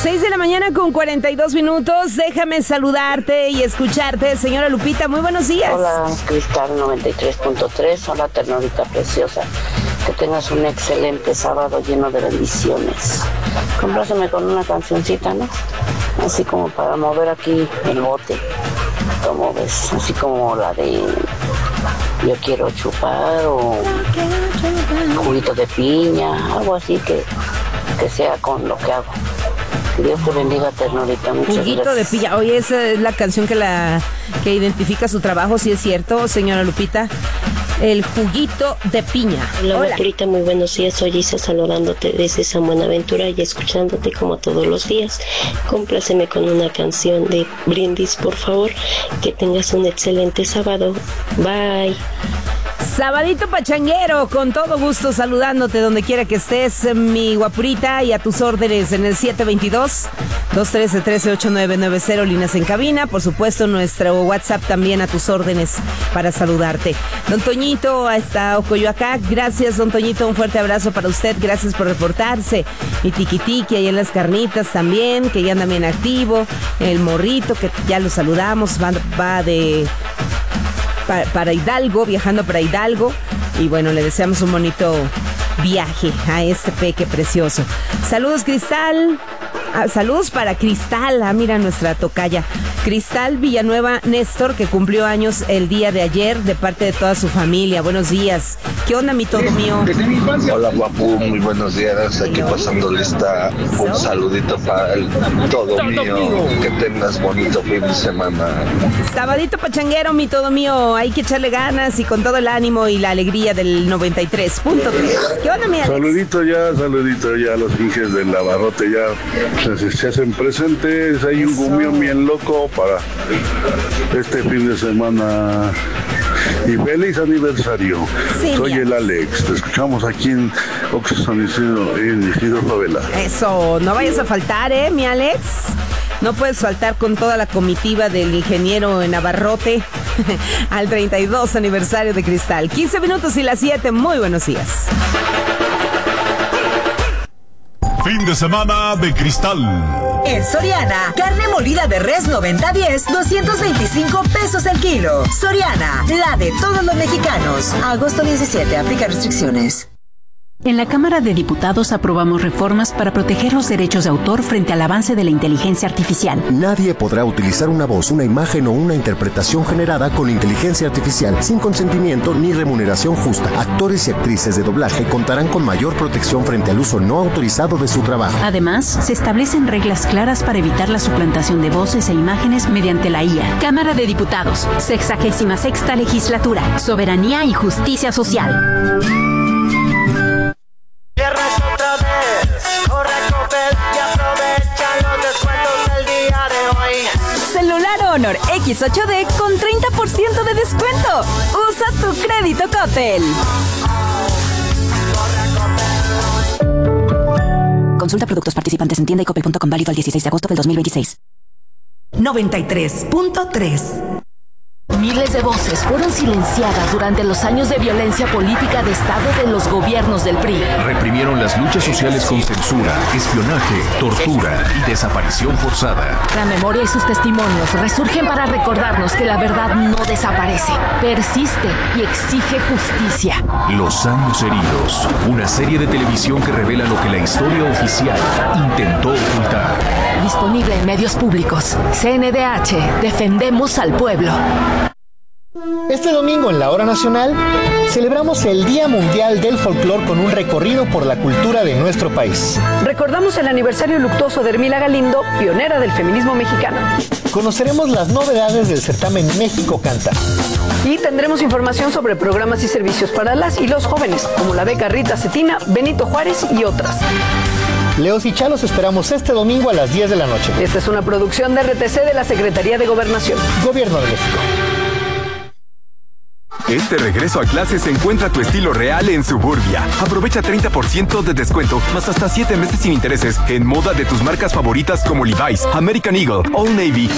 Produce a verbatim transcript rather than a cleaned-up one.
seis de la mañana con cuarenta y dos minutos. Déjame saludarte y escucharte, señora Lupita. Muy buenos días. Hola, Cristal noventa y tres punto tres. Hola, ternurita preciosa. Que tengas un excelente sábado lleno de bendiciones. Compláceme con una cancioncita, ¿no? Así como para mover aquí el bote. ¿Cómo ves? Así como la de Yo quiero chupar o juguito de piña, algo así que, que sea con lo que hago. Que Dios te bendiga, ternurita. Muchas Juguito gracias. de piña. Oye, esa es la canción que la que identifica su trabajo, ¿sí es cierto, señora Lupita? El juguito de piña. Hola, Hola. Margarita, muy buenos días. Soy Isa saludándote desde San Buenaventura y escuchándote como todos los días. Compláceme con una canción de Brindis, por favor. Que tengas un excelente sábado. Bye. Sabadito pachanguero, con todo gusto saludándote donde quiera que estés, mi guapurita, y a tus órdenes en el siete dos dos, dos uno tres, uno tres ocho nueve nueve cero, líneas en cabina. Por supuesto, nuestro WhatsApp también a tus órdenes para saludarte. Don Toñito hasta Ocoyoacá, gracias, don Toñito, un fuerte abrazo para usted, gracias por reportarse. Y Tiquitiqui ahí en las carnitas también, que ya anda bien activo. El morrito, que ya lo saludamos, va, va de... Para, para Hidalgo, viajando para Hidalgo. Y bueno, le deseamos un bonito viaje a este peque precioso. Saludos, Cristal. Ah, saludos para Cristal. Ah, mira nuestra tocaya. Cristal Villanueva Néstor, que cumplió años el día de ayer, de parte de toda su familia. Buenos días. ¿Qué onda, mi todo mío? Hola, guapo, muy buenos días. Aquí pasando lista. Un saludito para el todo mío. Que tengas bonito fin de semana. Sabadito pachanguero, mi todo mío. Hay que echarle ganas y con todo el ánimo y la alegría del noventa y tres punto tres. ¿Qué onda, mi Alex? Saludito ya, saludito ya. Los hinches del abarrote ya se, se hacen presentes. Hay un gumión bien loco para este fin de semana. Y feliz aniversario. Sí, Soy el Alex. Te escuchamos aquí en Oxxo San Isidro, en Isidro Favela. Eso, no vayas a faltar, ¿eh, mi Alex? No puedes faltar con toda la comitiva del ingeniero en Abarrote al treinta y dos aniversario de Cristal. quince minutos y las siete. Muy buenos días. Fin de semana de Cristal. En Soriana, carne molida de res noventa diez, doscientos veinticinco pesos el kilo. Soriana, la de todos los mexicanos. Agosto diecisiete, aplica restricciones. En la Cámara de Diputados aprobamos reformas para proteger los derechos de autor frente al avance de la inteligencia artificial. Nadie podrá utilizar una voz, una imagen o una interpretación generada con inteligencia artificial sin consentimiento ni remuneración justa. Actores y actrices de doblaje contarán con mayor protección frente al uso no autorizado de su trabajo. Además, se establecen reglas claras para evitar la suplantación de voces e imágenes mediante la I A. Cámara de Diputados, sexagésima sexta legislatura, soberanía y justicia social. Viernes otra vez, corre, Coppel y aprovecha los descuentos del día de hoy. Celular Honor equis ocho de con treinta por ciento de descuento. Usa tu crédito Coppel. Consulta productos participantes en tienda y coppel punto com, válido al dieciséis de agosto del dos mil veintiséis. noventa y tres punto tres. Miles de voces fueron silenciadas durante los años de violencia política de Estado de los gobiernos del P R I. Reprimieron las luchas sociales con censura, espionaje, tortura y desaparición forzada. La memoria y sus testimonios resurgen para recordarnos que la verdad no desaparece, persiste y exige justicia. Los años heridos, una serie de televisión que revela lo que la historia oficial intentó ocultar. Disponible en medios públicos. C N D H, defendemos al pueblo. Este domingo en la Hora Nacional celebramos el Día Mundial del Folclor con un recorrido por la cultura de nuestro país. Recordamos el aniversario luctuoso de Hermila Galindo, pionera del feminismo mexicano. Conoceremos las novedades del certamen México Canta. Y tendremos información sobre programas y servicios para las y los jóvenes, como la beca Rita Cetina, Benito Juárez y otras. Leos y Chalos esperamos este domingo a las diez de la noche. Esta es una producción de R T C de la Secretaría de Gobernación. Gobierno de México. Este regreso a clases encuentra tu estilo real en Suburbia. Aprovecha treinta por ciento de descuento, más hasta siete meses sin intereses en moda de tus marcas favoritas como Levi's, American Eagle, Old Navy